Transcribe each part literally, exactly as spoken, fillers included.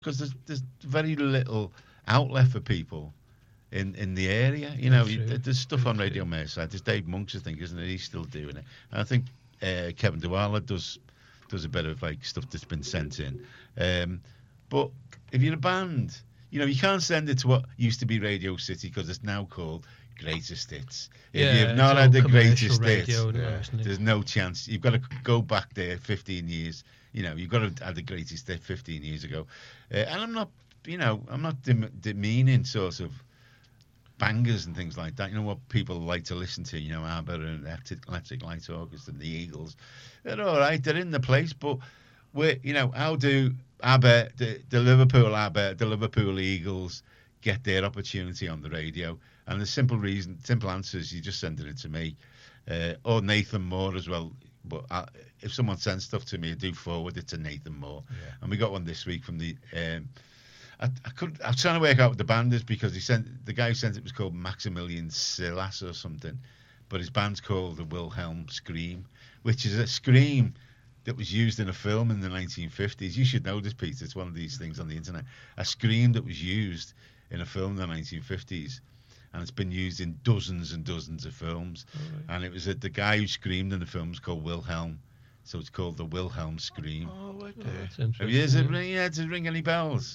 because there's, there's very little outlet for people in, in the area. You know, you, there's stuff on Radio Merseyside. There's Dave Monks, I think, isn't it? He's still doing it. And I think uh, Kevin Dwala does does a bit of like stuff that's been sent in. Um, but if you're a band, you know, you can't send it to what used to be Radio City because it's now called Greatest Hits. If yeah, you've not had the Greatest Hits, yeah. there's no chance. You've got to go back there fifteen years. You know, you've got to have the Greatest Hit fifteen years ago. Uh, and I'm not, you know, I'm not dem- demeaning sort of bangers and things like that. You know what people like to listen to, you know, ABBA and Electric, Electric Light Orchestra and the Eagles. They're all right. They're in the place. But, we're, you know, how do ABBA, the, the Liverpool ABBA, the Liverpool Eagles get their opportunity on the radio? And the simple reason, simple answer is you just send it to me. Uh, or Nathan Moore as well. But I, if someone sends stuff to me, I do forward it to Nathan Moore. Yeah. And we got one this week from the... Um, I, I could. I was trying to work out what the band is because he sent the guy who sent it was called Maximilian Silas or something, but his band's called the Wilhelm Scream, which is a scream that was used in a film in the nineteen fifties. You should know this, Peter. It's one of these things on the internet. A scream that was used in a film in the nineteen fifties, and it's been used in dozens and dozens of films. Right. And it was a, the guy who screamed in the film was called Wilhelm, so it's called the Wilhelm Scream. Oh, okay. Oh, that's interesting. Have you, is it, yeah, does it ring any bells?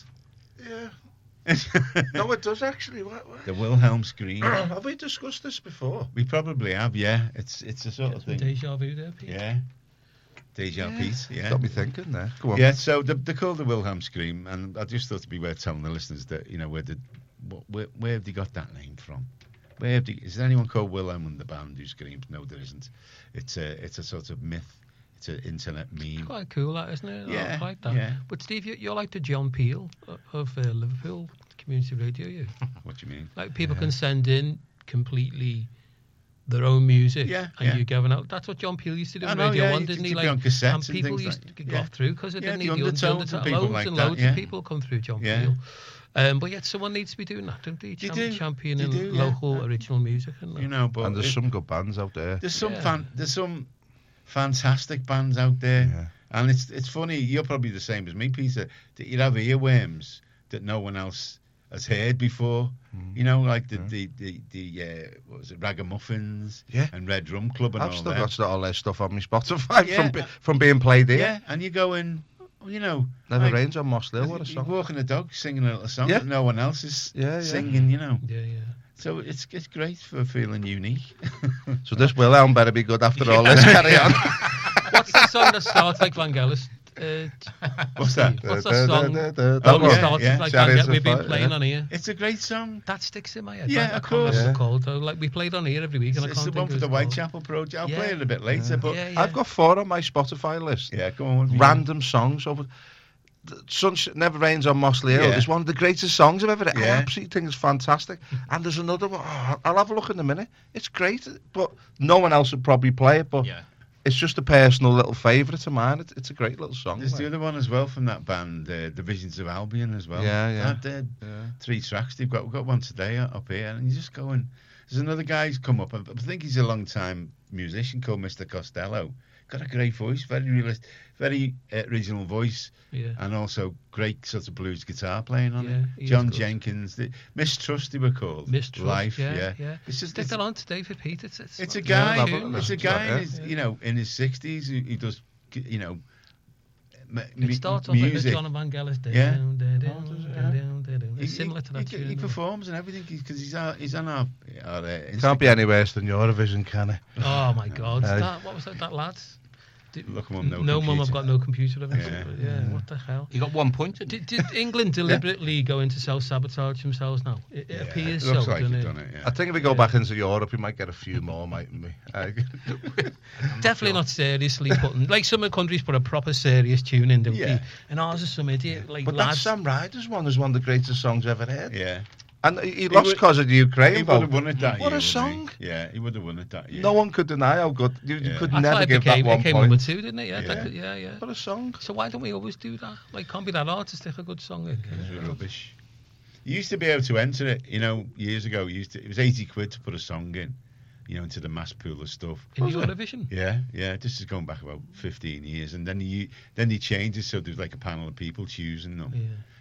Yeah. No, it does actually. What, what? The Wilhelm Scream. Have we discussed this before? We probably have, yeah. It's it's a sort Get of some thing. Deja vu there, Pete. Yeah. Deja Yeah. Pete, yeah. Got me thinking there. Go on. Yeah, so the, they're called the Wilhelm Scream, and I just thought it'd be worth telling the listeners that, you know, where did, what, where, where have they got that name from? Where have they, is there anyone called Wilhelm in the band who screams? No, there isn't. It's a, it's a sort of myth. It's an internet meme. It's quite cool, that, isn't it? Yeah, I like that. yeah. But Steve, you, you're like the John Peel of uh, Liverpool Community Radio. You What do you mean? like people Yeah. can send in completely their own music, Yeah, and yeah. you giving out. That's what John Peel used to do I on know, Radio yeah, One, you didn't could he? be Like, on cassettes and and people things used like- to yeah. go through because it Yeah, didn't the need the undertones undertones. and people Loads like and that, loads yeah. of people come through John Yeah. Peel. Um, but yet someone needs to be doing that, don't they? You Cham- do, championing you do, yeah. local original music. And You know, but And there's it- some good bands out there. there's some Yeah. fan, there's some fantastic bands out there. Yeah. And it's it's funny, you're probably the same as me, Peter, that you have earworms that no one else has heard before. Mm. You know, like the Yeah. the the, the uh, what was it, Ragamuffins, Yeah. and Red Drum Club and I've all still that. got all their stuff on my Spotify Yeah. from be, from being played here. Yeah, and you go in, you know, Never like, Rains on Moss Hill, what a you're song. walking a dog, singing a little song Yeah. that no one else is Yeah, yeah. singing. You know, yeah, yeah. so it's it's great for feeling unique. So this Wilhelm better be good after all this. Carry on. What's the song that starts like Vangelis? Uh, What's that? What's that song? That Oh, one. it yeah, starts yeah. like Chariots Vangelis. We've of been Fire, playing yeah. on here. It's a great song. That sticks in my head. Yeah, I of can't remember course. what Yeah. it's called though. Like we played on here every week, and I It's can't the think one for of the what it's Whitechapel Project. I'll Yeah. play it a bit later, Yeah. but called. Yeah, yeah. I've got four on my Spotify list. yeah, go on. what have you Random songs over. The Sunshine Never Rains on Mossley Hill Yeah. is one of the greatest songs I've ever heard. I Yeah. absolutely think it's fantastic. And there's another one. Oh, I'll have a look in a minute. It's great, but no one else would probably play it. But Yeah. it's just a personal little favourite of mine. It's, it's a great little song. There's like. the other one as well from that band, uh, the Visions of Albion as well. Yeah, yeah. That, uh, Yeah. three tracks. They've got we've got one today up here, and you just going. There's another guy who's come up. I think he's a long time musician called Mister Costello. Got a great voice, very realistic, very uh, original voice, Yeah. and also great sort of blues guitar playing on Yeah, it. he is John good. Jenkins, the, Mistrust they were called. Mistrust, Life, yeah, yeah. yeah. It's just Stick it's, that on today for Pete. It's, it's, it's a it's guy. love it, tune. It's a listen to guy that, in yeah. his, you know, in his sixties who, who does, you know, m- It mu- starts off like the music. John Vangelis. Down, Yeah. down, down, Oh, does it? down, down, down, down. He- It's similar to he, that he, tune. he isn't it? performs and everything because he's on, he's on our, our uh, Can't be Instagram. any worse than Eurovision, can it? Oh my God! Uh, that, what was that? That lad? Did, Look, Mum, no no, mum, I've computer. got no computer. Of it. Yeah. yeah. What the hell? You got one point. Did, did England deliberately go into self-sabotage themselves now? It, it Yeah, appears it looks so, like doesn't you've it? done it. Yeah. I think if we go back into Europe, we might get a few more, mightn't we? Uh, Definitely not seriously putting. Like some of the countries put a proper serious tune in, don't Yeah. they? And ours is some idiot like but that lads. Sam Ryder's one is one of the greatest songs I've ever heard. yeah. And he he lost would- because of the Ukraine He vote. would have won it that What year. a song. wouldn't he? Yeah, he would have won it that year. No one could deny how good. You, you Yeah. could I never thought it give became, that one it came point. number two, didn't it? Yeah, Yeah. that could- yeah, yeah. What a song. So why don't we always do that? Like, can't be that hard to stick a good song in. It was rubbish. You used to be able to enter it, you know, years ago. You used to, it was eighty quid to put a song in, you know, into the mass pool of stuff. In Was it? Eurovision? Yeah, yeah. This is going back about fifteen years, and then you then they changed it so there's like a panel of people choosing them. Yeah.